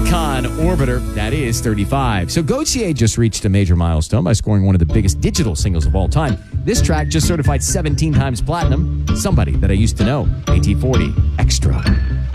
Silicon Orbiter, that is 35. So Gautier just reached a major milestone by scoring one of the biggest digital singles of all time. This track just certified 17 times platinum. Somebody that I used to know. AT40 Extra.